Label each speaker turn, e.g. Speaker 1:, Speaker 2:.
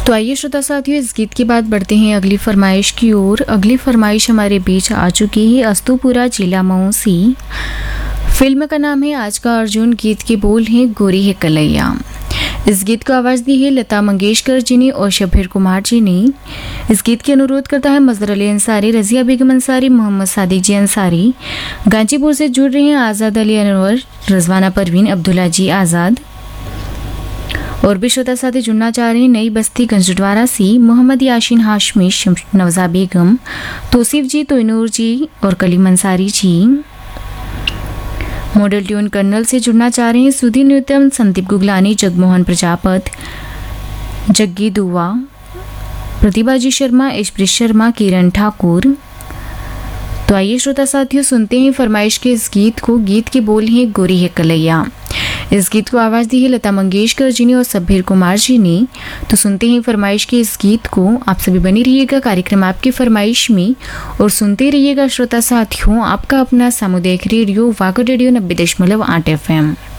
Speaker 1: तो आइए श्रोता साथियों, इस गीत के बाद बढ़ते हैं अगली फरमाइश की ओर। अगली फरमाइश हमारे बीच आ चुकी है अस्तुपुरा जिला मऊ से। फिल्म का नाम है आज का अर्जुन, गीत के बोल हैं गोरी है कलैया। इस गीत को आवाज़ दी है लता मंगेशकर जी ने और शब्बीर कुमार जी ने। इस गीत के अनुरोध करता है मजहर अली अंसारी, रजिया बेगम अंसारी, मोहम्मद सादिक जी अंसारी। गाजीपुर से जुड़ रहे हैं आज़ाद अली अनवर, रजवाना परवीन, अब्दुल्ला जी आज़ाद। और भी श्रोता साथी जुड़ना चाह रहे हैं नई बस्ती गंजडवारा से मोहम्मद याशीन हाशमी, नवजा बेगम, तोसीफ जी, तोइनूर जी और Kaleem Ansari ji. Model tune colonel से जुड़ना चाह रहे हैं सुधीर न्यूतम, संदीप गुगलानी, जगमोहन प्रजापत, जग्गी दुआ, प्रतिभा जी शर्मा, एशप्रीत शर्मा, किरण ठाकुर। तो आइए श्रोता साथियों, सुनते हैं फरमाइश के इस गीत को। गीत के बोल हैं गोरी है कलैया। इस गीत को आवाज़ दी है लता मंगेशकर जी ने और शब्बीर कुमार जी ने। तो सुनते हैं फरमाइश के इस गीत को। आप सभी बने रहिएगा कार्यक्रम आपकी फरमाइश में और सुनते रहिएगा श्रोता साथियों आपका अपना सामुदायिक रेडियो वागड़ रेडियो 90.8 FM।